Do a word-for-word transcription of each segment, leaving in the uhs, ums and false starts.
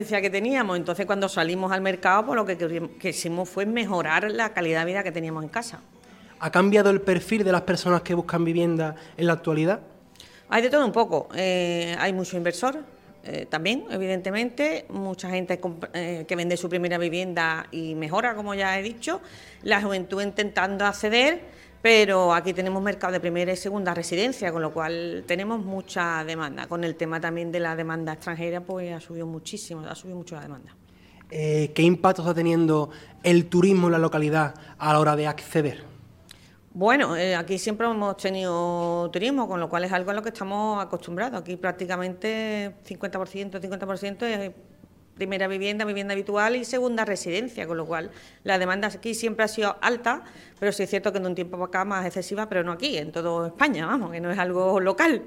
que teníamos, entonces cuando salimos al mercado, pues lo que quisimos fue mejorar la calidad de vida que teníamos en casa. ¿Ha cambiado el perfil de las personas que buscan vivienda en la actualidad? Hay de todo un poco, eh, hay mucho inversor eh, también, evidentemente, mucha gente eh, que vende su primera vivienda y mejora, como ya he dicho, la juventud intentando acceder, pero aquí tenemos mercado de primera y segunda residencia, con lo cual tenemos mucha demanda. Con el tema también de la demanda extranjera, pues ha subido muchísimo, ha subido mucho la demanda. Eh, ¿Qué impacto está teniendo el turismo en la localidad a la hora de acceder? Bueno, eh, aquí siempre hemos tenido turismo, con lo cual es algo a lo que estamos acostumbrados. Aquí prácticamente cincuenta por ciento, cincuenta por ciento es primera vivienda, vivienda habitual y segunda residencia, con lo cual la demanda aquí siempre ha sido alta, pero sí es cierto que en un tiempo para acá más excesiva, pero no aquí, en toda España, vamos, que no es algo local.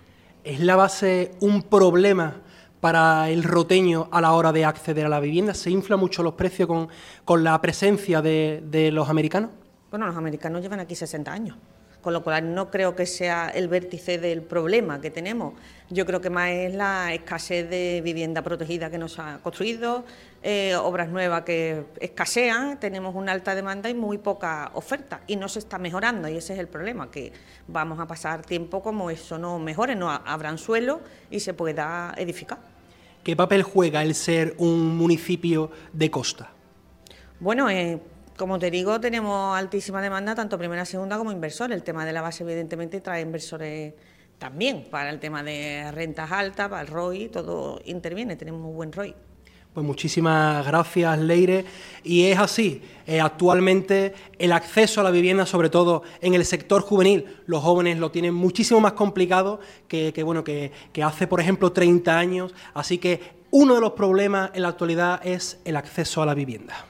¿Es la base un problema para el roteño a la hora de acceder a la vivienda? ¿Se inflan mucho los precios con, con la presencia de, de los americanos? Bueno, los americanos llevan aquí sesenta años, con lo cual no creo que sea el vértice del problema que tenemos. Yo creo que más es la escasez de vivienda protegida que nos ha construido, eh, obras nuevas que escasean, tenemos una alta demanda y muy poca oferta, y no se está mejorando, y ese es el problema, que vamos a pasar tiempo como eso no mejore, no habrán suelo y se pueda edificar. ¿Qué papel juega el ser un municipio de costa? Bueno, eh, como te digo, tenemos altísima demanda, tanto primera, segunda como inversor. El tema de la base, evidentemente, trae inversores también para el tema de rentas altas, para el R O I, todo interviene, tenemos muy buen R O I. Pues muchísimas gracias, Leire. Y es así, eh, actualmente el acceso a la vivienda, sobre todo en el sector juvenil, los jóvenes lo tienen muchísimo más complicado que, que, bueno, que, que hace, por ejemplo, treinta años. Así que uno de los problemas en la actualidad es el acceso a la vivienda.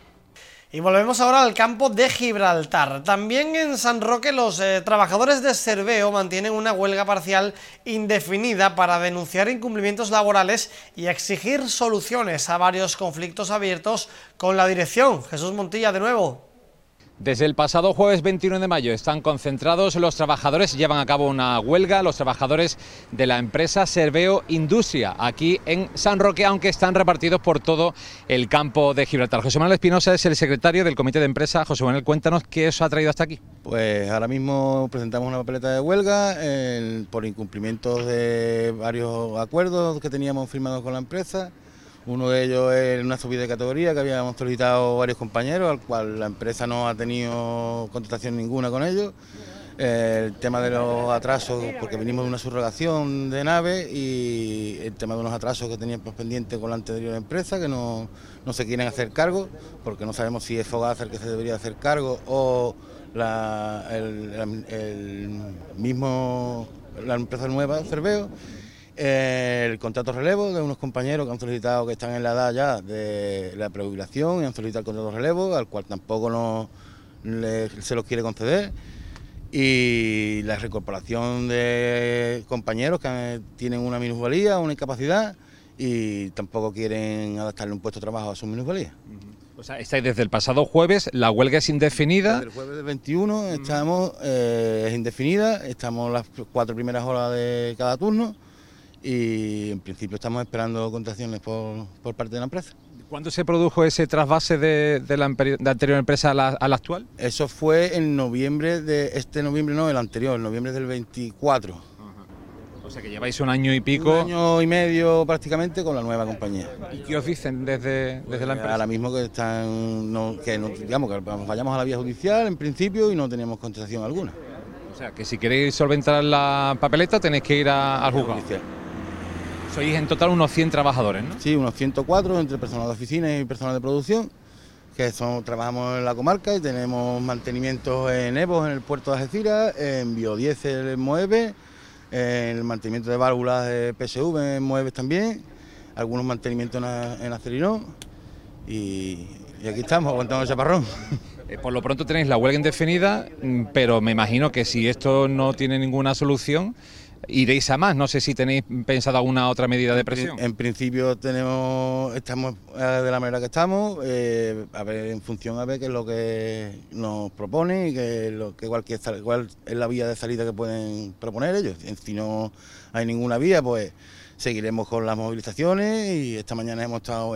Y volvemos ahora al campo de Gibraltar. También en San Roque los eh, trabajadores de Serveo mantienen una huelga parcial indefinida para denunciar incumplimientos laborales y exigir soluciones a varios conflictos abiertos con la dirección. Jesús Montilla, de nuevo. Desde el pasado jueves veintiuno de mayo están concentrados los trabajadores, llevan a cabo una huelga, los trabajadores de la empresa Serveo Industria, aquí en San Roque, aunque están repartidos por todo el campo de Gibraltar. José Manuel Espinosa es el secretario del comité de empresa. José Manuel, cuéntanos qué os ha traído hasta aquí. Pues ahora mismo presentamos una papeleta de huelga eh, por incumplimientos de varios acuerdos que teníamos firmados con la empresa. Uno de ellos es una subida de categoría que habíamos solicitado varios compañeros, al cual la empresa no ha tenido contestación ninguna con ellos. Eh, el tema de los atrasos, porque venimos de una subrogación de nave, y el tema de unos atrasos que teníamos pendientes con la anterior empresa, que no, no se quieren hacer cargo, porque no sabemos si es Fogasa el que se debería hacer cargo o la, el, el mismo, la empresa nueva, Serveo. El contrato relevo de unos compañeros que han solicitado, que están en la edad ya de la prejubilación y han solicitado el contrato relevo, al cual tampoco no le, se los quiere conceder, y la reincorporación de compañeros que tienen una minusvalía, una incapacidad, y tampoco quieren adaptarle un puesto de trabajo a su minusvalía. O sea, estáis desde el pasado jueves, la huelga es indefinida. Desde el jueves del veintiuno estamos, eh, es indefinida, estamos las cuatro primeras horas de cada turno, y en principio estamos esperando contestaciones por, por parte de la empresa. ¿Cuándo se produjo ese trasvase de, de, la, de la anterior empresa a la, a la actual? Eso fue en noviembre de este noviembre, no, el anterior, en noviembre del veinticuatro. Ajá. O sea que lleváis un año y pico. Un año y medio prácticamente con la nueva compañía. ¿Y qué os dicen desde, desde la empresa? Ahora mismo que están, no, que no, digamos que vayamos a la vía judicial en principio y no tenemos contestación alguna. O sea que si queréis solventar la papeleta tenéis que ir a, al juzgado. Sois en total unos cien trabajadores, ¿no? Sí, unos ciento cuatro entre personal de oficina y personal de producción, que son, trabajamos en la comarca y tenemos mantenimientos en EVOS, en el puerto de Algeciras, en biodiesel en Moeves, en el mantenimiento de válvulas de P S V en Moeves también, algunos mantenimientos en, en Acerinó, y, y aquí estamos aguantando el chaparrón. Eh, por lo pronto tenéis la huelga indefinida, pero me imagino que si esto no tiene ninguna solución, iréis a más. No sé si tenéis pensado alguna otra medida de presión. En principio tenemos, estamos de la manera que estamos, eh, a ver, en función a ver qué es lo que nos proponen y qué es lo que cualquier cuál es la vía de salida que pueden proponer ellos. Si no hay ninguna vía, pues seguiremos con las movilizaciones, y esta mañana hemos estado